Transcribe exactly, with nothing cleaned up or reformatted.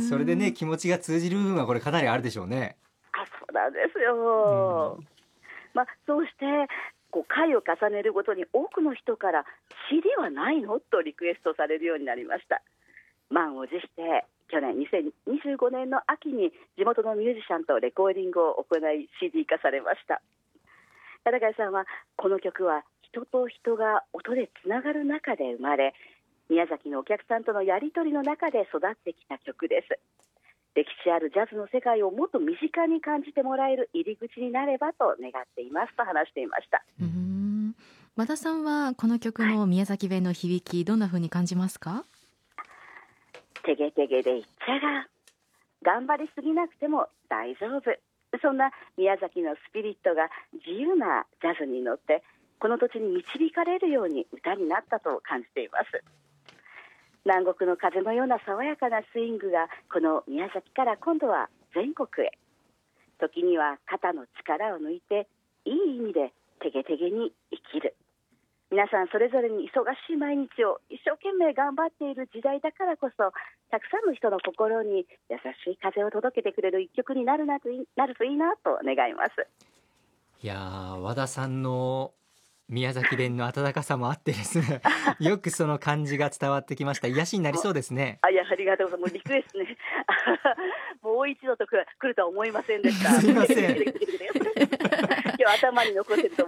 それでね気持ちが通じる部分はこれかなりあるでしょうね。 あ、そうなんですよ、 うんまあ、そうしてこう回を重ねるごとに多くの人から シーディー はないのとリクエストされるようになりました。満を持して去年にせんにじゅうごねんの秋に地元のミュージシャンとレコーディングを行い シーディー 化されました。片貝さんはこの曲は人と人が音でつながる中で生まれ、宮崎のお客さんとのやり取りの中で育ってきた曲です。歴史あるジャズの世界をもっと身近に感じてもらえる入り口になればと願っていますと話していました。 うーん和田さんはこの曲の宮崎弁の響きどんな風に感じますか？ てげてげでいっちゃが、頑張りすぎなくても大丈夫、そんな宮崎のスピリットが自由なジャズに乗ってこの土地に導かれるように歌になったと感じています。南国の風のような爽やかなスイングがこの宮崎から今度は全国へ。時には肩の力を抜いていい意味でてげてげに生きる。皆さんそれぞれに忙しい毎日を一生懸命頑張っている時代だからこそ、たくさんの人の心に優しい風を届けてくれる一曲になるなといなるといいなと願います。 いやー和田さんの宮崎弁の温かさもあってですねよくその感じが伝わってきました。癒しになりそうですね。 あ、いや、ありがとうございます。もうリクエストねもう一度と来るとは思いませんでしたすいません今日頭に残ってると